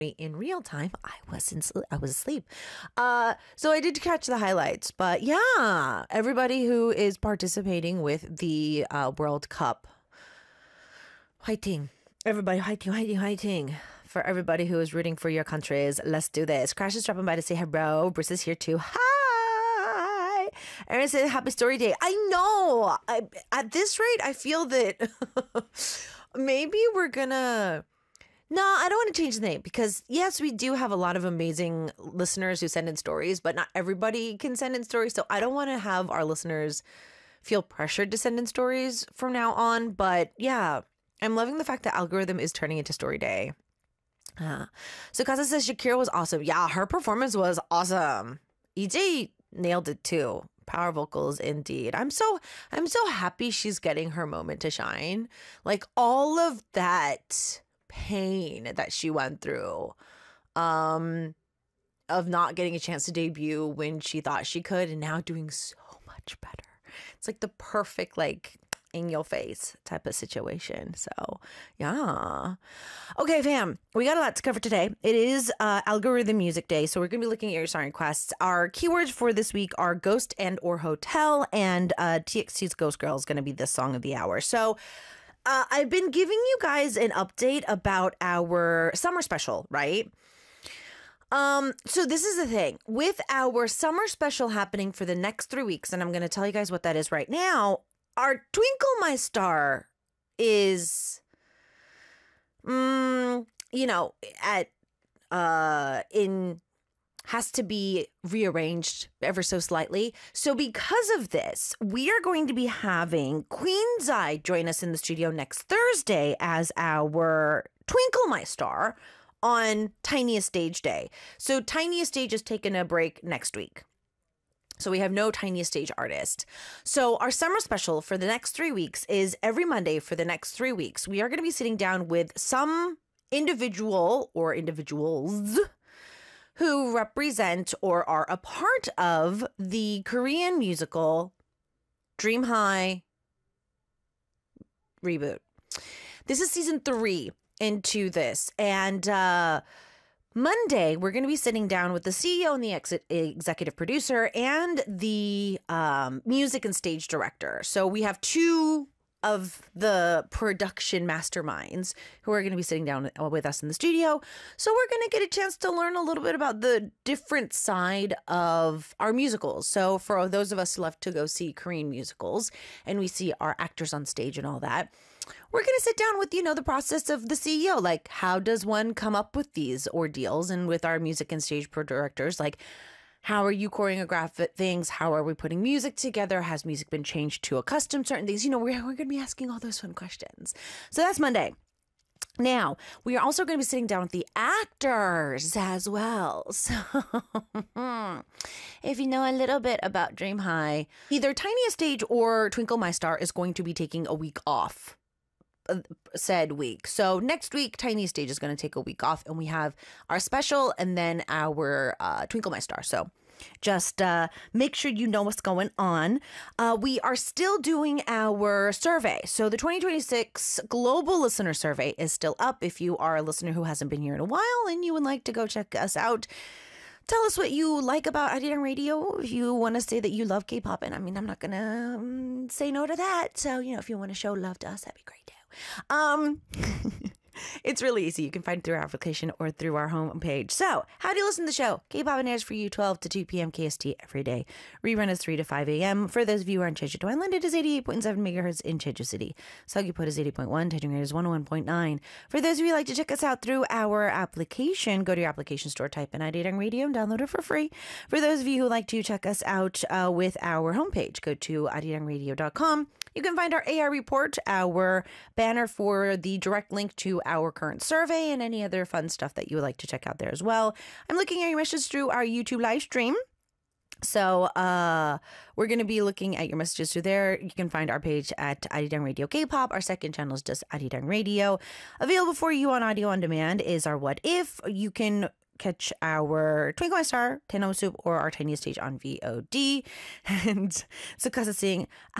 in real time. I was asleep. So I did catch the highlights, but yeah, everybody who is participating with the World Cup, fighting. Everybody fighting. For everybody who is rooting for your countries, let's do this. Crash is dropping by to say hello. Bruce is here too. Hi. Erin said happy story day. I know. At this rate, I feel that maybe we're gonna. No, I don't want to change the name because yes, we do have a lot of amazing listeners who send in stories, but not everybody can send in stories. So I don't want to have our listeners feel pressured to send in stories from now on. But yeah, I'm loving the fact that algorithm is turning into story day. So Kaza says Shakira was awesome. Yeah, her performance was awesome. EJ nailed it too. Power vocals indeed. I'm so happy she's getting her moment to shine. Like all of that pain that she went through of not getting a chance to debut when she thought she could and now doing so much better. It's like the perfect like in your face type of situation. So yeah. Okay, fam, we got a lot to cover today. It is algorithm music day, so we're gonna be looking at your song requests. Our keywords for this week are ghost and or hotel, and TXT's Ghost Girl is gonna be the song of the hour. So I've been giving you guys an update about our summer special, right? So this is the thing with our summer special happening for the next 3 weeks, and I'm going to tell you guys what that is right now. Our Twinkle My Star is, has to be rearranged ever so slightly. So because of this, we are going to be having Queen's Eye join us in the studio next Thursday as our Twinkle My Star on Tiniest Stage Day. So Tiniest Stage is taking a break next week. So we have no Tiniest Stage artist. So our summer special for the next 3 weeks is every Monday for the next 3 weeks. We are going to be sitting down with some individual or individuals who represent or are a part of the Korean musical Dream High reboot. This is season 3 into this. And Monday, we're going to be sitting down with the CEO and the executive producer and the music and stage director. So we have 2 of the production masterminds who are going to be sitting down with us in the studio. So we're going to get a chance to learn a little bit about the different side of our musicals. So for those of us who love to go see Korean musicals and we see our actors on stage and all that, we're going to sit down with, the process of the CEO. Like, how does one come up with these ordeals? And with our music and stage directors, like, how are you choreograph things? How are we putting music together? Has music been changed to accustom certain things? We're going to be asking all those fun questions. So that's Monday. Now, we are also going to be sitting down with the actors as well. So if you know a little bit about Dream High, either Tiniest Stage or Twinkle My Star is going to be taking a week off. Said week. So next week, Tiniest Stage is going to take a week off, and we have our special and then our Twinkle My Star. So just make sure you know what's going on. We are still doing our survey. So the 2026 Global Listener Survey is still up. If you are a listener who hasn't been here in a while and you would like to go check us out, tell us what you like about Arirang Radio. If you want to say that you love K-pop, and I'm not going to say no to that. So, if you want to show love to us, that'd be great too. It's really easy. You can find it through our application or through our homepage. So, how do you listen to the show? K-pop and airs for you 12 to 2 p.m. KST every day. Rerun is 3 to 5 a.m. For those of you who are in Jeju Island, it is 88.7 megahertz in Jeju City. Seogwipo is 80.1. Daejeon Radio is 101.9. For those of you who like to check us out through our application, go to your application store, type in Arirang Radio, and download it for free. For those of you who like to check us out with our homepage, go to arirangradio.com. You can find our AR report, our banner for the direct link to our current survey, and any other fun stuff that you would like to check out there as well. I'm looking at your messages through our YouTube live stream. So we're going to be looking at your messages through there. You can find our page at Arirang Radio K-pop. Our second channel is just Arirang Radio. Available for you on audio on demand is our What If. You can catch our Twinkle My Star, Tenno Soup, or our Tiniest Stage on VOD. And Tsukasa saying,